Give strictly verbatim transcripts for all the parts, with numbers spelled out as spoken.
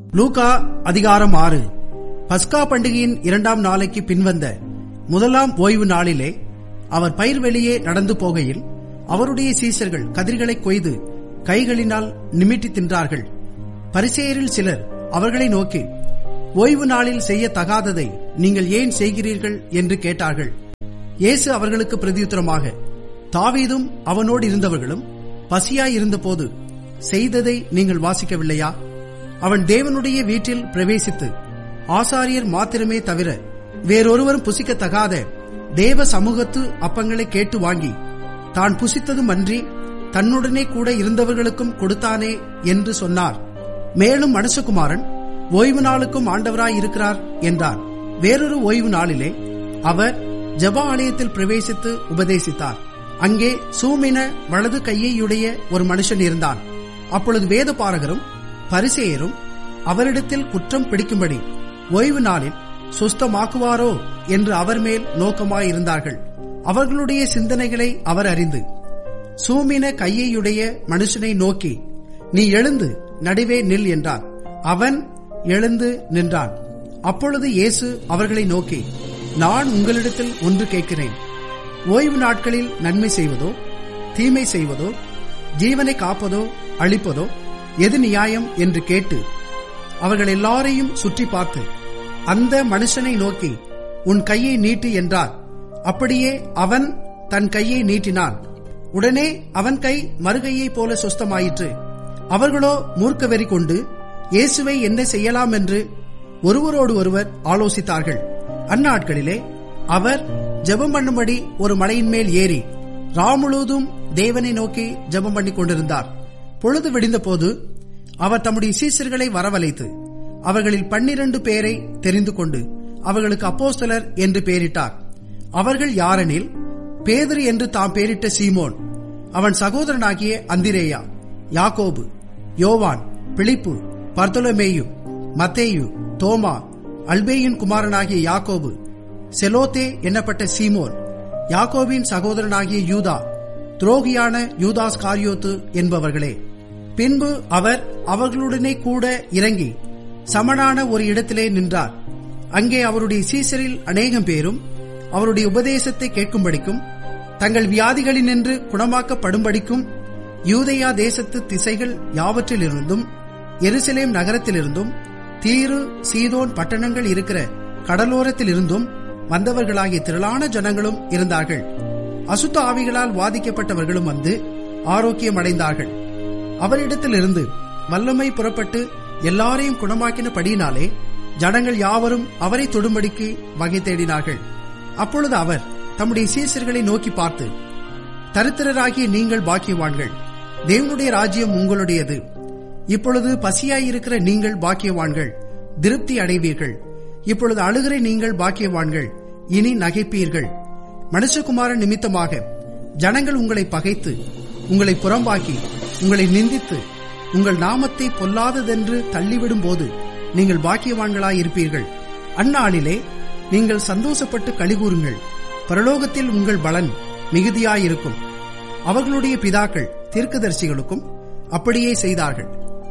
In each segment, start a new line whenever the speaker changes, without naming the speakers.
லூக்கா அதிகாரம் ஆறு. பஸ்கா பண்டிகையின் இரண்டாம் நாளைக்கு பின்வந்த முதலாம் ஓய்வு நாளிலே அவர் பயிர்வெளியே நடந்து போகையில் அவருடைய சீசர்கள் கதிர்களை கொய்து கைகளினால் நிமிட்டி தின்றார்கள். பரிசேயரில் சிலர் அவர்களை நோக்கி, ஓய்வு நாளில் செய்ய தகாததை நீங்கள் ஏன் செய்கிறீர்கள் என்று கேட்டார்கள். இயேசு அவர்களுக்கு பிரதியுத்தரமாக, தாவீதும் அவனோடு இருந்தவர்களும் பசியாயிருந்த போது செய்ததை நீங்கள் வாசிக்கவில்லையா? அவன் தேவனுடைய வீட்டில் பிரவேசித்து ஆசாரியர் மாத்திரமே தவிர வேறொருவரும் புசிக்கத்தகாத தேவ சமூகத்து அப்பங்களை கேட்டு வாங்கி தான் புசித்ததும் அன்றி தன்னுடனே கூட இருந்தவர்களுக்கும் கொடுத்தானே என்று சொன்னார். மேலும் மனுஷகுமாரன் ஓய்வு நாளுக்கும் ஆண்டவராய் இருக்கிறார் என்றார். வேறொரு ஓய்வு நாளிலே அவர் ஜெப ஆலயத்தில் பிரவேசித்து உபதேசித்தார். அங்கே சூமின வலது கையையுடைய ஒரு மனுஷன் இருந்தான். அப்பொழுது வேத பாரகரும் பரிசேயரும் அவரிடத்தில் குற்றம் பிடிக்கும்படி ஓய்வு நாளில் சுஸ்தமாக்குவாரோ என்று அவர் மேல் நோக்கமாயிருந்தார்கள். அவர்களுடைய சிந்தனைகளை அவர் அறிந்து சூமின கையையுடைய மனுஷனை நோக்கி, நீ எழுந்து நடுவே நில் என்றார். அவன் எழுந்து நின்றான். அப்பொழுது இயேசு அவர்களை நோக்கி, நான் உங்களிடத்தில் ஒன்று கேட்கிறேன். ஓய்வு நாட்களில் நன்மை செய்வதோ தீமை செய்வதோ ஜீவனை காப்பதோ அழிப்பதோ எது நியாயம் என்று கேட்டு அவர்கள் எல்லாரையும் சுற்றி பார்த்து அந்த மனுஷனை நோக்கி, உன் கையை நீட்டு என்றார். அப்படியே அவன் தன் கையை நீட்டினான். உடனே அவன் கை மறுகையை போல சுஸ்தமாயிற்று. அவர்களோ மூர்க்க வெறி கொண்டு இயேசுவை என்ன செய்யலாம் என்று ஒருவரோடு ஒருவர் ஆலோசித்தார்கள். அந்நாட்களிலே அவர் ஜெபம் பண்ணும்படி ஒரு மலையின் மேல் ஏறி ராமுழுதும் தேவனை நோக்கி ஜெபம் பண்ணி கொண்டிருந்தார். பொழுது விடிந்த போது அவர் தம்முடைய சீசர்களை வரவழைத்து அவர்களில் பன்னிரண்டு பேரை தெரிந்து கொண்டு அவர்களுக்கு அப்போஸ்தலர் என்று பெயரிட்டார். அவர்கள் யாரெனில், பேதுரு என்று தாம் பெயரிட்ட சீமோன், அவன் சகோதரனாகிய அந்திரேயா, யாக்கோபு, யோவான், பிலிப்பு, பர்தொலமேயு, மத்தேயு, தோமா, அல்பேயின் குமாரனாகிய யாக்கோபு, செலோத்தே என்னப்பட்ட சீமோன், யாக்கோபின் சகோதரனாகிய யூதா, துரோகியான யூதாஸ் காரியோத்து என்பவர்களே. பின்பு அவர் அவர்களுடனே கூட இறங்கி சமனான ஒரு இடத்திலே நின்றார். அங்கே அவருடைய சீசரில் அநேகம் பேரும் அவருடைய உபதேசத்தை கேட்கும்படிக்கும் தங்கள் வியாதிகளினின்று குணமாக்கப்படும்படிக்கும் யூதேயா தேசத்து திசைகள் யாவற்றிலிருந்தும் எருசலேம் நகரத்திலிருந்தும் தீரு சீதோன் பட்டணங்கள் இருக்கிற கடலோரத்திலிருந்தும் வந்தவர்களாகிய திரளான ஜனங்களும் இருந்தார்கள். அசுத்த ஆவிகளால் வாதிக்கப்பட்டவர்களும் வந்து ஆரோக்கியம் அடைந்தார்கள். அவரிடத்திலிருந்து வல்லமை புறப்பட்டு எல்லாரையும் குணமாக்கினபடியினாலே ஜனங்கள் யாவரும் அவரை தொடும்படிக்கு வகை தேடினார்கள். அப்பொழுது அவர் தம்முடைய சீசர்களை நோக்கி பார்த்து, தரித்திரராகிய நீங்கள் பாக்கியவான்கள், தேவனுடைய ராஜ்யம் உங்களுடையது. இப்பொழுது பசியாயிருக்கிற நீங்கள் பாக்கியவான்கள், திருப்தி அடைவீர்கள். இப்பொழுது அழுகிற நீங்கள் பாக்கியவான்கள், இனி நகைப்பீர்கள். மனுஷகுமாரன் நிமித்தமாக ஜனங்கள் உங்களை பகைத்து உங்களை புறம்பாக்கி உங்களை நிந்தித்து உங்கள் நாமத்தை பொல்லாததென்று தள்ளிவிடும் போது நீங்கள் பாக்கியவான்களாயிருப்பீர்கள். அந்நாளிலே நீங்கள் சந்தோஷப்பட்டு களிகூறுங்கள், பரலோகத்தில் உங்கள் பலன் மிகுதியாயிருக்கும். அவர்களுடைய பிதாக்கள் தீர்க்கதரிசிகளுக்கும் அப்படியே செய்தார்கள்.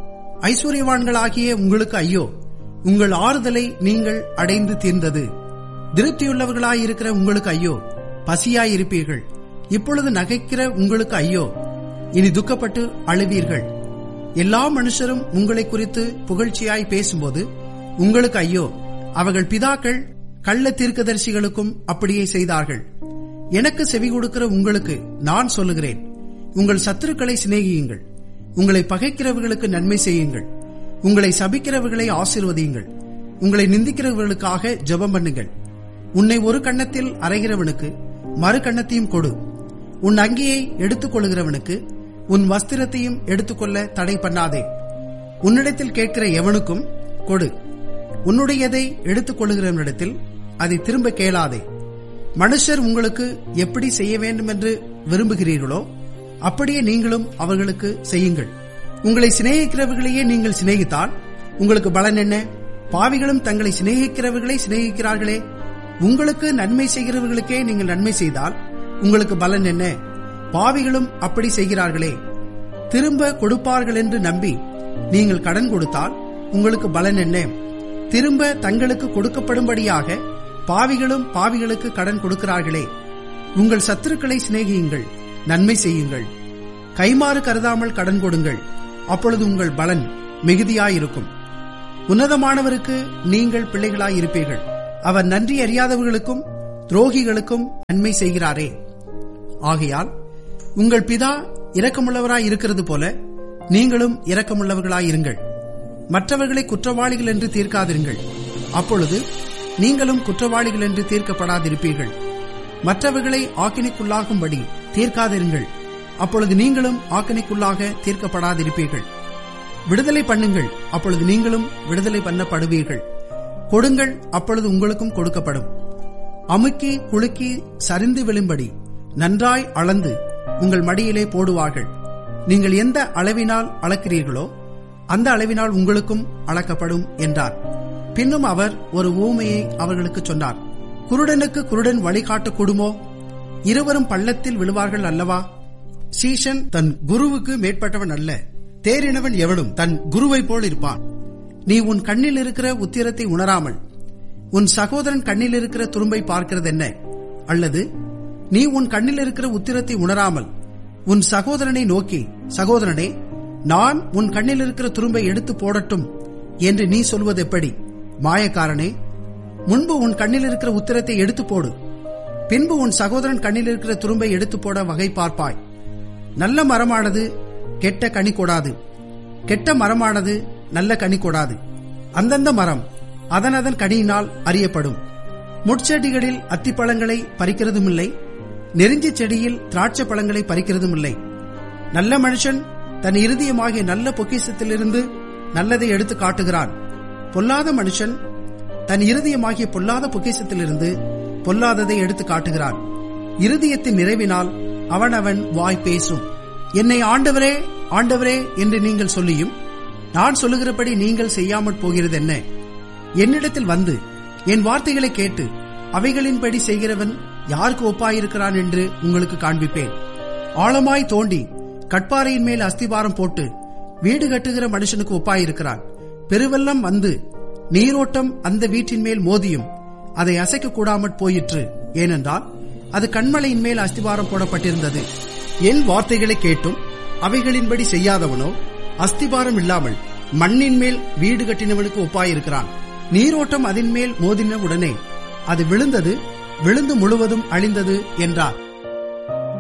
ஐஸ்வர்யவான்களாகிய உங்களுக்கு ஐயோ, உங்கள் ஆறுதலை நீங்கள் அடைந்து தீர்ந்தது. திருப்தியுள்ளவர்களாயிருக்கிற உங்களுக்கு ஐயோ, பசியாயிருப்பீர்கள். இப்பொழுது நகைக்கிற உங்களுக்கு ஐயோ, இனி துக்கப்பட்டு அழுவீர்கள். எல்லா மனுஷரும் உங்களை குறித்து புகழ்ச்சியாய் பேசும்போது உங்களுக்கு ஐயோ, அவர்கள் பிதாக்கள் கள்ள தீர்க்கதரிசிகளுக்கும் அப்படியே செய்தார்கள். எனக்கு செவி கொடுக்கிற உங்களுக்கு நான் சொல்லுகிறேன், உங்கள் சத்துருக்களை சிநேகியுங்கள், உங்களை பகைக்கிறவர்களுக்கு நன்மை செய்யுங்கள், உங்களை சபிக்கிறவர்களை ஆசீர்வதியுங்கள், உங்களை நிந்திக்கிறவர்களுக்காக ஜெபம் பண்ணுங்கள். உன்னை ஒரு கன்னத்தில் அறைகிறவனுக்கு மறு கன்னத்தையும் கொடு. உன் அங்கியை எடுத்துக் கொள்ளுகிறவனுக்கு உன் வஸ்திரத்தையும் எடுத்துக்கொள்ள தடை பண்ணாதே. உன்னிடத்தில் கேட்கிற எவனுக்கும் கொடு. உன்னுடையதை எடுத்துக் கொள்ளுகிறவனிடத்தில் அதை திரும்ப கேளாதே. மனுஷர் உங்களுக்கு எப்படி செய்ய வேண்டும் என்று விரும்புகிறீர்களோ அப்படியே நீங்களும் அவர்களுக்கு செய்யுங்கள். உங்களை சிநேகிக்கிறவர்களையே நீங்கள் சிநேகித்தால் உங்களுக்கு பலன் என்ன? பாவிகளும் தங்களை சிநேகிக்கிறவர்களை சிநேகிக்கிறார்களே. உங்களுக்கு நன்மை செய்கிறவர்களுக்கே நீங்கள் நன்மை செய்தால் உங்களுக்கு பலன் என்ன? பாவிகளும் அப்படி செய்கிறார்களே. திரும்ப கொடுப்பார்கள் என்று நம்பி நீங்கள் கடன் கொடுத்தால் உங்களுக்கு பலன் என்ன? திரும்ப தங்களுக்கு கொடுக்கப்படும்படியாக பாவிகளும் பாவிகளுக்கு கடன் கொடுக்கிறார்களே. உங்கள் சத்துருக்களை சிநேகியுங்கள், நன்மை செய்யுங்கள், கைமாறு கருதாமல் கடன் கொடுங்கள், அப்பொழுது உங்கள் பலன் மிகுதியாயிருக்கும். உன்னதமானவருக்கு நீங்கள் பிள்ளைகளாயிருப்பீர்கள். அவர் நன்றி அறியாதவர்களுக்கும் துரோகிகளுக்கும் நன்மை செய்கிறாரே. ஆகையால் உங்கள் பிதா இரக்கமுள்ளவராய் இருக்கிறது போல நீங்களும் இரக்கமுள்ளவர்களாயிருங்கள். மற்றவர்களை குற்றவாளிகள் என்று தீர்க்காதிருங்கள், அப்பொழுது நீங்களும் குற்றவாளிகள் என்று தீர்க்கப்படாதிருப்பீர்கள். மற்றவர்களை ஆக்கினைக்குள்ளாகும்படி தீர்க்காதிருங்கள், அப்பொழுது நீங்களும் ஆக்கினைக்குள்ளாக தீர்க்கப்படாதிருப்பீர்கள். விடுதலை பண்ணுங்கள், அப்பொழுது நீங்களும் விடுதலை பண்ணப்படுவீர்கள். கொடுங்கள், அப்பொழுது உங்களுக்கும் கொடுக்கப்படும். அமுக்கி குலுக்கி சரிந்து விழும்படி நன்றாய் அளந்து உங்கள் மடியிலே போடுவார்கள். நீங்கள் எந்த அளவினால் அளக்கிறீர்களோ அந்த அளவினால் உங்களுக்கும் அளக்கப்படும் என்றார். பின்னும் அவர் ஒரு ஊமையை அவர்களுக்கு சொன்னார். குருடனுக்கு குருடன் வழிகாட்டக்கூடுமோ? இருவரும் பள்ளத்தில் விழுவார்கள் அல்லவா? சீஷன் தன் குருவுக்கு மேற்பட்டவன் அல்ல. தேறினவன் எவனும் தன் குருவை போல் இருப்பான். நீ உன் கண்ணில் இருக்கிற உத்திரத்தை உணராமல் உன் சகோதரன் கண்ணில் இருக்கிற துரும்பை பார்க்கிறது என்ன? அல்லது நீ உன் கண்ணில் இருக்கிற உத்திரத்தை உணராமல் உன் சகோதரனை நோக்கி, சகோதரனே, நான் உன் கண்ணில் இருக்கிற துரும்பை எடுத்து போடட்டும் என்று நீ சொல்வது எப்படி? மாயக்காரனே, முன்பு உன் கண்ணில் இருக்கிற உத்திரத்தை எடுத்து போடு, பின்பு உன் சகோதரன் கண்ணில் இருக்கிற துரும்பை எடுத்து போட வகை பார்ப்பாய். நல்ல மரமானது கெட்ட கனி கொடாது, கெட்ட மரமானது நல்ல கனி கொடாது. அந்தந்த மரம் அதனதன் கனியினால் அறியப்படும். முட்செடிகளில் அத்திப்பழங்களை பறிக்கிறதும் இல்லை, நெருஞ்சி செடியில் திராட்சை பழங்களை பறிக்கிறதும் இல்லை. நல்ல மனுஷன் தன் இருதயமாகிய நல்ல பொக்கிஷத்திலிருந்து நல்லதை எடுத்து காட்டுகிறான். பொல்லாத மனுஷன் தன் இருதயமாகிய பொல்லாத பொக்கிஷத்திலிருந்து பொல்லாததை எடுத்து காட்டுகிறான். இருதயத்தின் நிறைவினால் அவனவன் வாய் பேசும். என்னை ஆண்டவரே ஆண்டவரே என்று நீங்கள் சொல்லியும் நான் சொல்லுகிறபடி நீங்கள் செய்யாமற் போகிறது என்ன? என்னிடத்தில் வந்து என் வார்த்தைகளை கேட்டு அவைகளின்படி செய்கிறவன் யாருக்கு ஒப்பாயிருக்கிறான் என்று உங்களுக்கு காண்பிப்பேன். ஆழமாய் தோண்டி கட்பாறையின் மேல் அஸ்திபாரம் போட்டு வீடு கட்டுகிற மனுஷனுக்கு ஒப்பாயிருக்கிறான். பெருவெள்ளம் வந்து நீரோட்டம் அந்த வீட்டின் மேல் மோதியும் அதை அசைக்க கூடாமற் போயிற்று. ஏனென்றால் அது கண்மலையின் மேல் அஸ்திபாரம் போடப்பட்டிருந்தது. என் வார்த்தைகளை கேட்டும் அவைகளின்படி செய்யாதவனோ அஸ்திபாரம் இல்லாமல் மண்ணின் மேல் வீடு கட்டினவனுக்கு ஒப்பாயிருக்கிறான். நீரோட்டம் அதன் மேல் மோதின உடனே அது விழுந்தது, விழுந்து முழுவதும் அழிந்தது என்றார்.